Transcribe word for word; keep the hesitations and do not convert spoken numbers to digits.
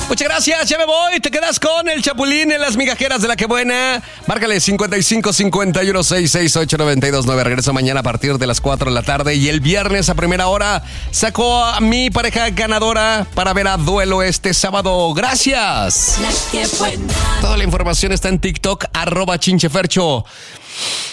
Muchas gracias, ya me voy. Te quedas con el Chapulín en las migajeras de la que buena. Márcale cincuenta y cinco, cincuenta y uno, sesenta y seis, ocho, noventa y dos, nueve. Regreso mañana a partir de las cuatro de la tarde. Y el viernes a primera hora saco a mi pareja ganadora para ver a Duelo este sábado. Gracias. La que buena. Toda la información está en TikTok, arroba chinchefercho.